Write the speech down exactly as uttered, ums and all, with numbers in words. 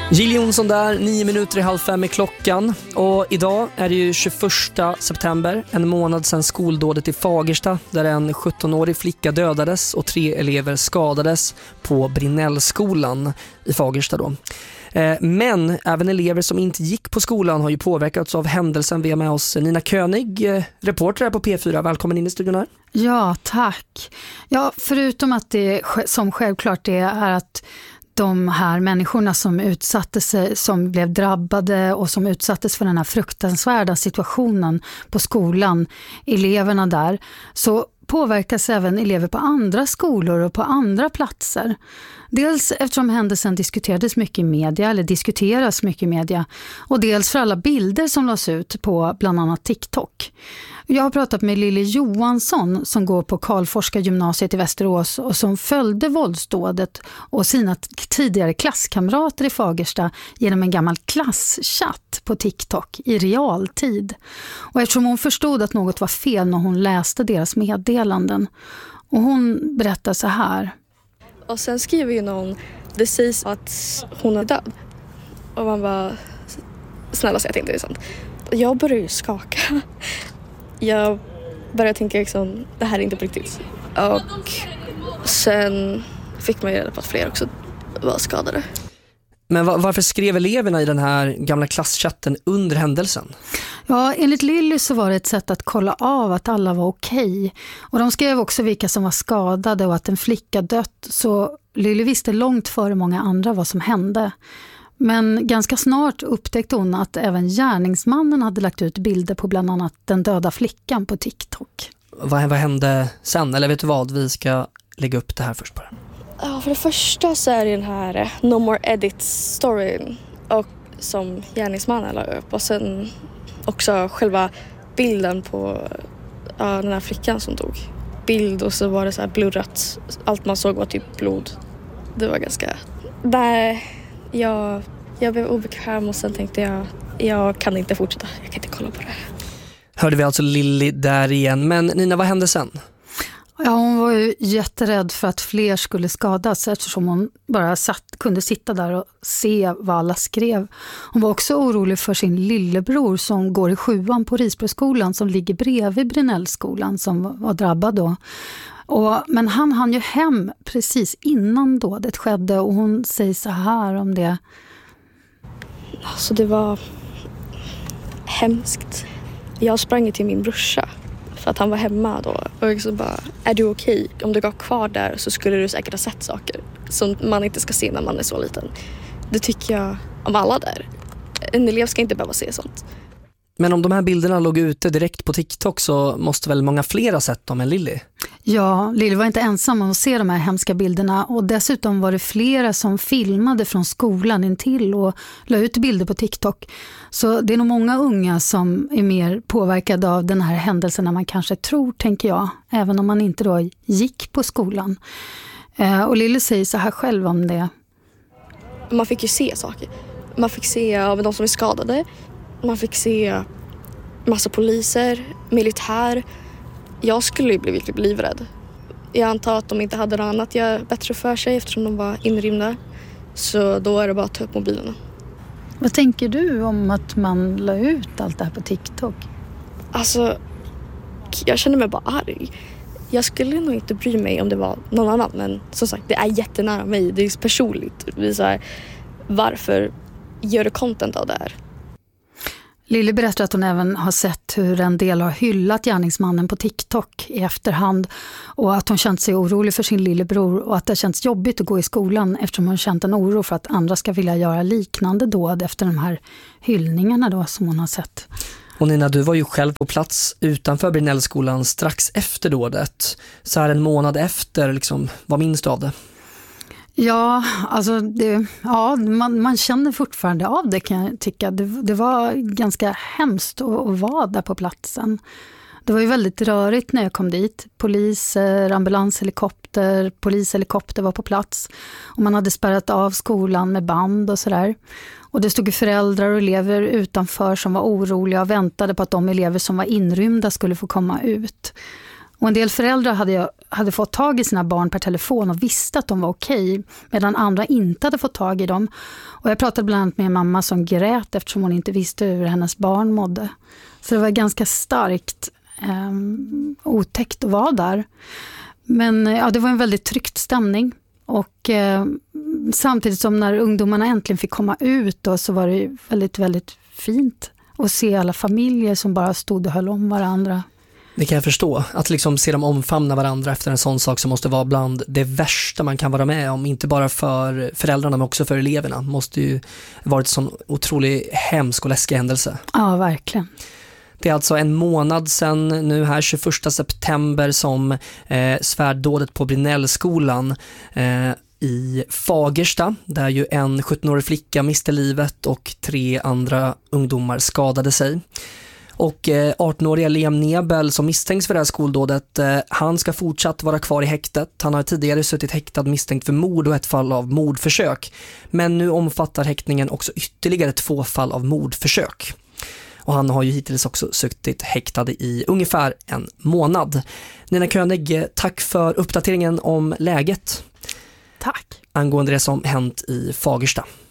Jill Johnson där, nio minuter i halv fem i klockan. Och idag är det ju tjugoförsta september, en månad sedan skoldådet i Fagersta, där en sjuttonårig flicka dödades och tre elever skadades på Brinnellskolan i Fagersta då. Men även elever som inte gick på skolan har ju påverkats av händelsen. Vi är med oss Nina König, reporter här på P fyra. Välkommen in i studion här. Ja, tack. Ja, förutom att det som självklart det är att de här människorna som utsatte sig, som blev drabbade och som utsattes för den här fruktansvärda situationen på skolan, eleverna där, så påverkas även elever på andra skolor och på andra platser. Dels eftersom händelsen diskuterades mycket i media, eller diskuteras mycket i media, och dels för alla bilder som lades ut på bland annat TikTok. Jag har pratat med Lilly Johansson som går på Karlforska gymnasiet i Västerås och som följde våldsdådet och sina tidigare klasskamrater i Fagersta genom en gammal klasschatt på TikTok i realtid. Och eftersom hon förstod att något var fel när hon läste deras meddelanden. Och hon berättar så här. Och sen skriver ju någon, det sägs att hon är död. Och man bara, snälla säg att det inte är sant. Jag börjar ju skaka. Jag började tänka liksom, det här är inte på riktigt. Och sen fick man reda på att fler också var skadade. Men varför skrev eleverna i den här gamla klasschatten under händelsen? Ja, enligt Lilly så var det ett sätt att kolla av att alla var okej. Och de skrev också vilka som var skadade och att en flicka dött. Så Lilly visste långt före många andra vad som hände. Men ganska snart upptäckte hon att även gärningsmannen hade lagt ut bilder på bland annat den döda flickan på TikTok. Vad, vad hände sen? Eller vet du vad? Vi ska lägga upp det här först bara. Ja, för det första så är det den här No More Edits storyn och som gärningsmannen la upp. Och sen också själva bilden på ja, den här flickan som dog. Bild och så var det så här blurrat. Allt man såg var typ blod. Det var ganska... Där jag, jag blev obekväm och sen tänkte jag jag kan inte fortsätta. Jag kan inte kolla på det. Hörde vi alltså Lilly där igen. Men Nina, vad hände sen? Ja, hon var ju jätterädd för att fler skulle skadas eftersom hon bara satt, kunde sitta där och se vad alla skrev. Hon var också orolig för sin lillebror som går i sjuan på Risbroskolan som ligger bredvid Brinnellskolan som var drabbad då. Och, men han hann ju hem precis innan då det skedde och hon säger så här om det. Alltså det var hemskt. Jag sprang till min brorsa. För att han var hemma då. Och jag så bara, är du okej? Okay? Om du går kvar där så skulle du säkert ha sett saker som man inte ska se när man är så liten. Det tycker jag om alla där. En elev ska inte behöva se sånt. Men om de här bilderna låg ute direkt på TikTok så måste väl många fler ha sett dem än Lilly? Ja, Lilly var inte ensam om att se de här hemska bilderna och dessutom var det flera som filmade från skolan intill och la ut bilder på TikTok. Så det är nog många unga som är mer påverkade av den här händelsen än man kanske tror, tänker jag. Även om man inte då gick på skolan. Och Lilly säger så här själv om det. Man fick ju se saker. Man fick se av de som är skadade. Man fick se massa poliser, militär. Jag skulle ju bli livrädd. Jag antar att de inte hade något annat jag bättre för sig eftersom de var inrymda. Så då är det bara att ta upp mobilerna. Vad tänker du om att man la ut allt det här på TikTok? Alltså, jag känner mig bara arg. Jag skulle nog inte bry mig om det var någon annan. Men som sagt, det är jättenära mig. Det är personligt. Det är så här, varför gör du content av det här? Lilly berättar att hon även har sett hur en del har hyllat gärningsmannen på TikTok i efterhand och att hon känt sig orolig för sin lillebror och att det känns jobbigt att gå i skolan eftersom hon känt en oro för att andra ska vilja göra liknande dåd efter de här hyllningarna då som hon har sett. Och Nina, du var ju själv på plats utanför Brinnellskolan strax efter dådet. Så här en månad efter, liksom, vad minns du av det? Ja, alltså det, ja, man, man känner fortfarande av det, kan jag tycka. Det, det var ganska hemskt att, att vara där på platsen. Det var ju väldigt rörigt när jag kom dit. Poliser, ambulanshelikopter, polishelikopter var på plats. Och man hade spärrat av skolan med band och sådär. Och det stod ju föräldrar och elever utanför som var oroliga och väntade på att de elever som var inrymda skulle få komma ut. Och en del föräldrar hade, jag, hade fått tag i sina barn per telefon och visste att de var okej, medan andra inte hade fått tag i dem. Och jag pratade bland annat med en mamma som grät eftersom hon inte visste hur hennes barn mådde. Så det var ganska starkt eh, otäckt att vara där. Men ja, det var en väldigt tryckt stämning. Och eh, samtidigt som när ungdomarna äntligen fick komma ut då, så var det väldigt, väldigt fint att se alla familjer som bara stod och höll om varandra. Det kan jag förstå. Att liksom se dem omfamna varandra efter en sån sak som måste vara bland det värsta man kan vara med om. Inte bara för föräldrarna men också för eleverna. Måste ju varit en sån otroligt hemsk och läskig händelse. Ja, verkligen. Det är alltså en månad sedan nu här, tjugoförsta september, som eh, svärddådet på Brinellskolan eh, i Fagersta, där ju en sjuttonårig flicka miste livet och tre andra ungdomar skadade sig. Och eh, arton-åriga Liam Nebel som misstänks för det här skoldådet, eh, han ska fortsatt vara kvar i häktet. Han har tidigare suttit häktad misstänkt för mord och ett fall av mordförsök. Men nu omfattar häktningen också ytterligare två fall av mordförsök. Och han har ju hittills också suttit häktad i ungefär en månad. Nina König, tack för uppdateringen om läget. Tack. Angående det som hänt i Fagersta.